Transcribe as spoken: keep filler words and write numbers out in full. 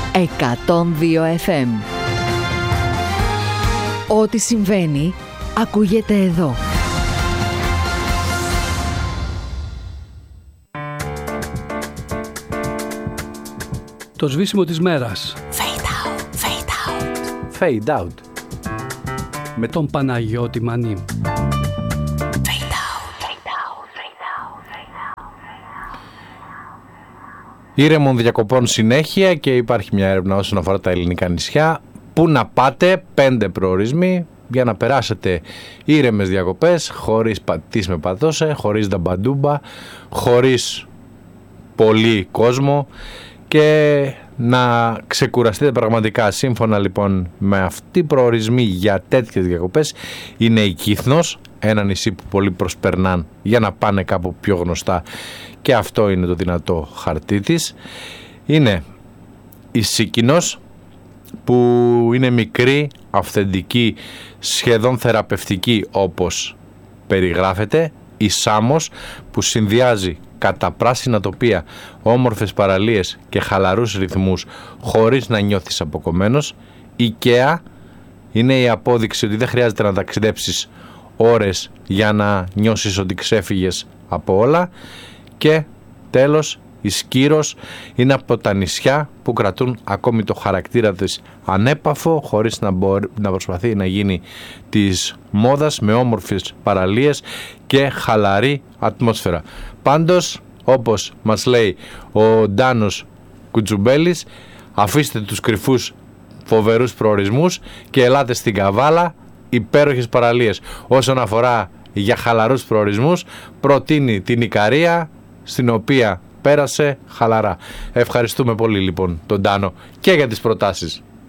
εκατόν δύο εφ εμ. Ό,τι συμβαίνει ακούγεται εδώ. Το σβήσιμο της μέρας. Fade out, fade out. Fade out. Με τον Παναγιώτη Μανί. Ήρεμων διακοπών συνέχεια και υπάρχει μια έρευνα όσον αφορά τα ελληνικά νησιά. Πού να πάτε, πέντε προορισμοί για να περάσετε ήρεμες διακοπές, χωρίς πατής με πατώσε, χωρίς νταμπαντούμπα, χωρίς πολύ κόσμο και να ξεκουραστείτε πραγματικά. Σύμφωνα λοιπόν με αυτή οι προορισμοί για τέτοιες διακοπές είναι η Κύθνος, ένα νησί που πολλοί προσπερνάν για να πάνε κάπου πιο γνωστά και αυτό είναι το δυνατό χαρτί της. Είναι η Σίκινος που είναι μικρή, αυθεντική, σχεδόν θεραπευτική όπως περιγράφεται. Η Σάμος που συνδυάζει κατά πράσινα τοπία, όμορφες παραλίες και χαλαρούς ρυθμούς χωρίς να νιώθεις αποκομμένος. Η Καία είναι η απόδειξη ότι δεν χρειάζεται να ταξιδέψεις ώρες για να νιώσεις ότι ξέφυγες από όλα. Και τέλος η Σκύρος είναι από τα νησιά που κρατούν ακόμη το χαρακτήρα της ανέπαφο, χωρίς να, μπορεί, να προσπαθεί να γίνει της μόδας, με όμορφες παραλίες και χαλαρή ατμόσφαιρα. Πάντως, όπως μας λέει ο Ντάνος Κουτσουμπέλης, αφήστε τους κρυφούς φοβερούς προορισμούς και ελάτε στην Καβάλα, υπέροχες παραλίες. Όσον αφορά για χαλαρούς προορισμούς, προτείνει την Ικαρία, στην οποία πέρασε χαλαρά. Ευχαριστούμε πολύ λοιπόν τον Ντάνο και για τις προτάσεις.